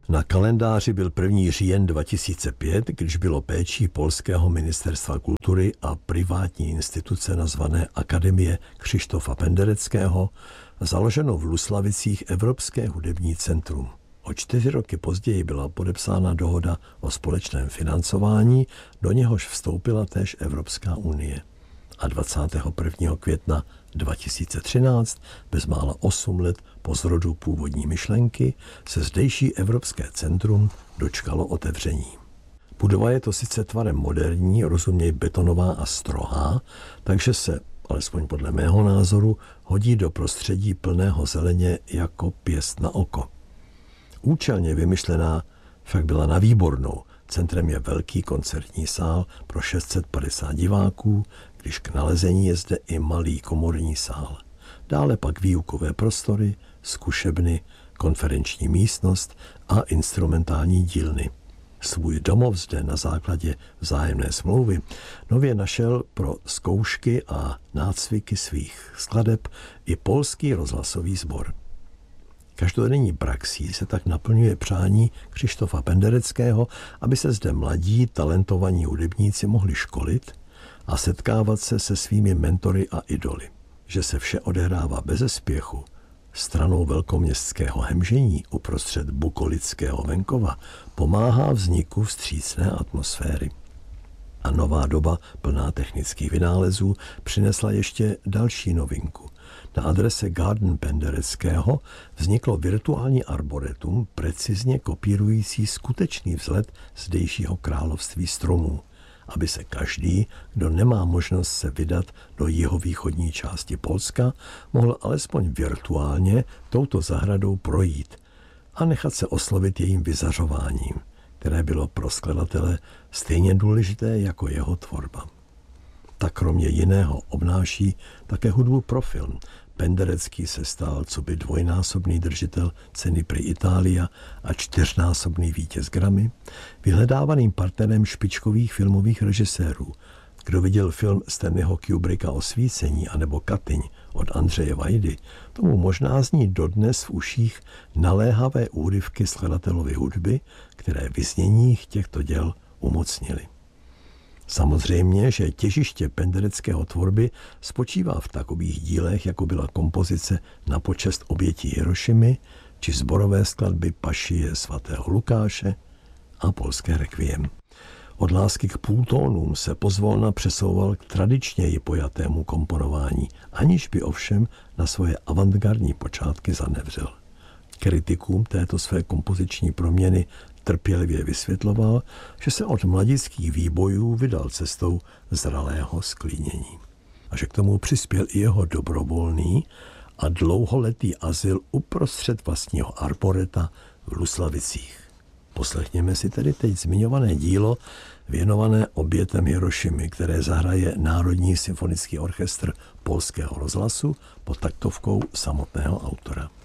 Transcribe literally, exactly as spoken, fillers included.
Na kalendáři byl první říjen dva tisíce pět, když bylo péčí polského ministerstva kultury a privátní instituce nazvané Akademie Krzysztofa Pendereckého založeno v Luslavicích Evropské hudební centrum. O čtyři roky později byla podepsána dohoda o společném financování, do něhož vstoupila též Evropská unie. A dvacátého prvního května dva tisíce třináct, bezmála osm let po zrodu původní myšlenky, se zdejší Evropské centrum dočkalo otevření. Budova je to sice tvarem moderní, rozuměj betonová a strohá, takže se, alespoň podle mého názoru, hodí do prostředí plného zeleně jako pěst na oko. Účelně vymyšlená však byla na výbornou. Centrem je velký koncertní sál pro šest set padesát diváků, když k nalezení je zde i malý komorní sál. Dále pak výukové prostory, zkušebny, konferenční místnost a instrumentální dílny. Svůj domov zde na základě vzájemné smlouvy nově našel pro zkoušky a nácviky svých skladeb i polský rozhlasový sbor. Každodenní praxí se tak naplňuje přání Krzysztofa Pendereckého, aby se zde mladí, talentovaní hudebníci mohli školit a setkávat se se svými mentory a idoly. Že se vše odehrává beze spěchu, stranou velkoměstského hemžení uprostřed bukolického venkova, pomáhá vzniku vstřícné atmosféry. A nová doba, plná technických vynálezů, přinesla ještě další novinku. Na adrese Garden Pendereckého vzniklo virtuální arboretum, precizně kopírující skutečný vzhled zdejšího království stromů, aby se každý, kdo nemá možnost se vydat do jihovýchodní části Polska, mohl alespoň virtuálně touto zahradou projít a nechat se oslovit jejím vyzařováním, které bylo pro skladatele stejně důležité jako jeho tvorba. Tak kromě jiného obnáší také hudbu pro film. Penderecký se stal coby dvojnásobný držitel ceny Pri Italia a čtyřnásobný vítěz Grammy, vyhledávaným partnerem špičkových filmových režisérů. Kdo viděl film Stanleyho Kubricka Osvícení anebo Katyň od Andřeje Vajdy, tomu možná zní dodnes v uších naléhavé úryvky skladatelovy hudby, které vyznění těchto děl umocnily. Samozřejmě, že těžiště pendereckého tvorby spočívá v takových dílech, jako byla kompozice na počest obětí Hirošimy či sborové skladby Pašie svatého Lukáše a polské rekviem. Od lásky k půltónům se pozvolna přesouval k tradičněji pojatému komponování, aniž by ovšem na svoje avantgardní počátky zanevřel. Kritikům této své kompoziční proměny trpělivě vysvětloval, že se od mladických výbojů vydal cestou zralého sklínění. A že k tomu přispěl i jeho dobrovolný a dlouholetý azyl uprostřed vlastního arboreta v Luslavicích. Poslechněme si tedy teď zmiňované dílo věnované obětem Hirošimy, které zahraje Národní symfonický orchestr Polského rozhlasu pod taktovkou samotného autora.